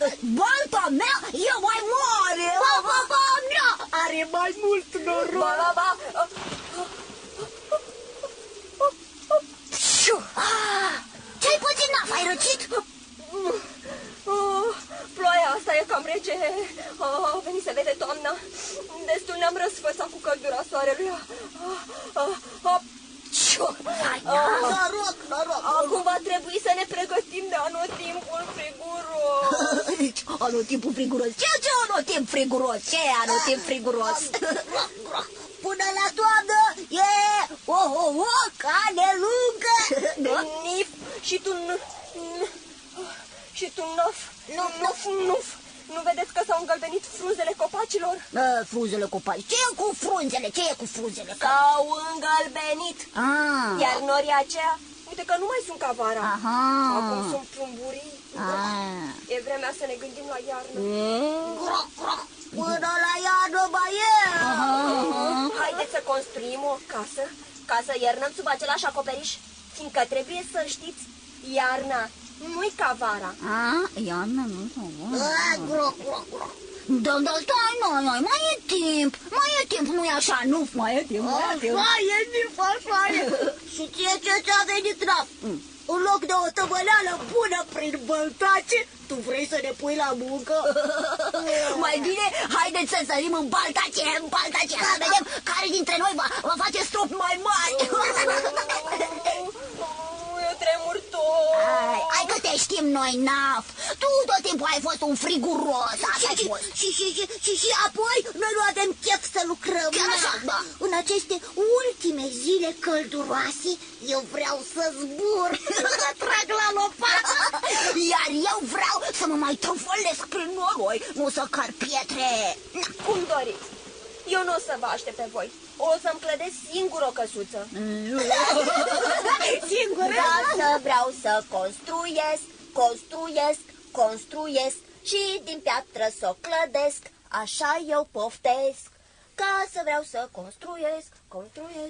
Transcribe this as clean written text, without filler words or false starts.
Balta mea e mai mare. Ba, nu. Are mai mult noroc. Ba. Ce-ai pățit, Naf? Ai răcit? Ploaia asta e cam rece. A venit să vede toamna. Destul ne-am răsfățat cu căldura soarelui. Noroc. Acum va trebui să ne pregătim de anotimpul friguros. Anotimpul friguros? Ce anotimp friguros? Ce anotimp friguros? Până la toamnă e o cale lungă. Nif și tu Nuf. Nu vedeți că s-au îngălbenit frunzele copacilor? Frunzele copaci. Ce e cu frunzele? S-au îngălbenit. Iar norii aceia, uite că nu mai sunt ca vara. Acum sunt plumburii. E vremea să ne gândim la iarnă. Până la iarnă mai e. Haideți să construim o casă ca să iernăm sub același acoperiș, fiindcă trebuie să știți, iarna nu-i ca vara. Iarna nu-i ca vara. Da, stai, noi, mai e timp, nu-i așa, nu, mai e timp. Mai e timp, așa e. Și ce ți-a venit, Naf? În loc de o tămăleală bună prin băltace, tu vrei să ne pui la muncă? Mai bine, haideți să sărim în baltace, să vedem care dintre noi va face strop mai mari. Eu tremur tot. Hai că te știm noi, Naf. Tu tot timpul ai fost un friguros. Și apoi noi nu avem chef să lucrăm. Chiar așa, da. În aceste ultime zile călduroase, eu vreau să zbur, să trag la lopată. Iar eu vreau să mă mai trufălesc prin noroi, nu să car pietre. Cum doriți. Eu nu o să vă aștept pe voi. O să-mi clădesc singur o căsuță. Singur? Da, vreau să construiesc și din piatră să o clădesc. Așa eu poftesc. Ca să vreau să construiesc.